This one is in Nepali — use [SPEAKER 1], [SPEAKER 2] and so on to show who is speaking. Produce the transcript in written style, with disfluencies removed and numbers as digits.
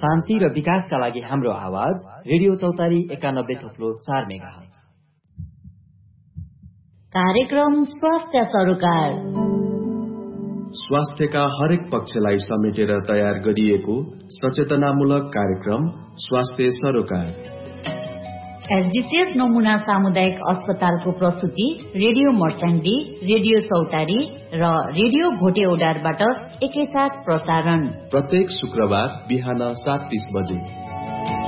[SPEAKER 1] शान्ति र विकासका लागि हाम्रो आवाज रेडियो चौतारी 91.4 मेगाहर्ज।
[SPEAKER 2] कार्यक्रम स्वास्थ्य सरोकार।
[SPEAKER 3] स्वास्थ्यका हरेक पक्षलाई समेटेर तयार गरिएको सचेतनामूलक कार्यक्रम स्वास्थ्य सरोकार।
[SPEAKER 2] एसडीसीएस नमुना सामुदायिक अस्पतालको प्रस्तुति रेडियो मर्स्याङ्गी, रेडियो चौतारी र रेडियो भोटे ओडारबाट एकैसाथ प्रसारण
[SPEAKER 3] प्रत्येक शुक्रबार बिहान 7:30 बजे।